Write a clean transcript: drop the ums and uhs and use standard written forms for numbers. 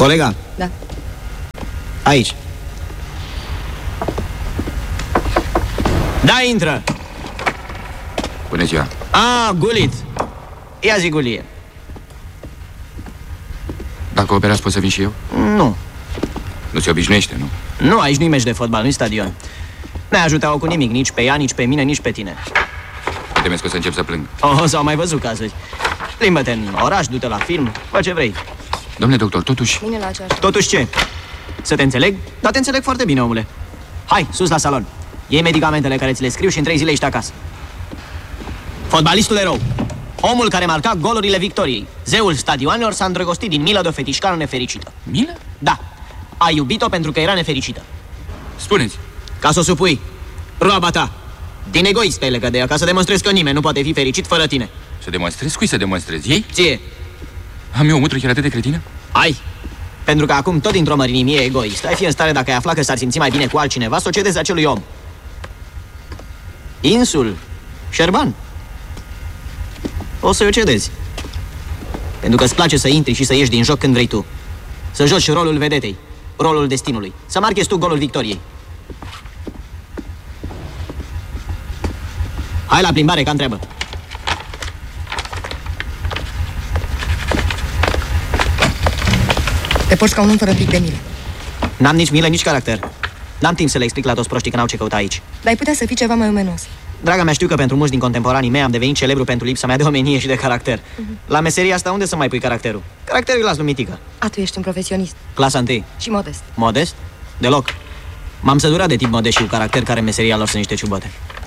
Colega? Da. Aici. Da, intră. Bună ziua. Gulit. Ia zi, Gulie. Dacă operați, pot să vin și eu? Nu. Nu se obișnuiește, nu? Nu, aici nu-i meci de fotbal, nu-i stadion. N-ai ajutat-o cu nimic, nici pe ea, nici pe mine, nici pe tine. Temesc că o să încep să plâng. S-au mai văzut cazuri. Plimbă-te în oraș, du-te la film, fă ce vrei. Domnule doctor, totuși... Mine la aceeași. Totuși ce? Să te înțeleg? Dar te înțeleg foarte bine, omule. Hai, sus la salon. Iei medicamentele care ți le scriu și în 3 zile ești acasă. Fotbalistul erou. Omul care marca golurile victoriei. Zeul stadioanelor s-a îndrăgostit din milă de o fetișcană nefericită. Milă? Da. A iubit-o pentru că era nefericită. Spuneți. Ca să o supui. Roaba ta. Din egoist te-ai legat de ea, ca să demonstrezi că nimeni nu poate fi fericit fără tine. Să demonstrezi? Cui să demonstrezi? Ei? Ție. Am eu o mutră chiar atât de cretină? Ai. Pentru că acum tot dintr-o mărinimie egoistă ai fi în stare, dacă ai afla că s-ar simți mai bine cu altcineva, să o cedezi acelui om. Insul Șerban. O să-i o cedezi. Pentru că îți place să intri și să ieși din joc când vrei tu. Să joci rolul vedetei, rolul destinului. Să marchezi tu golul victoriei. Hai la plimbare, că am treabă. Te porți ca un om fără pic de milă. N-am nici milă, nici caracter. N-am timp să le explic la toți proștii că n-au ce căuta aici. Dar ai putea să fii ceva mai omenos. Draga mea, știu că pentru mulți din contemporanii mei am devenit celebru pentru lipsa mea de omenie și de caracter. La meseria asta unde să mai pui caracterul? Caracterul îl las lui mitică. Tu ești un profesionist. Clasa 1. Și modest. Modest? Deloc. M-am săturat de tip modest și cu caracter care în meseria lor sunt niște ciubote.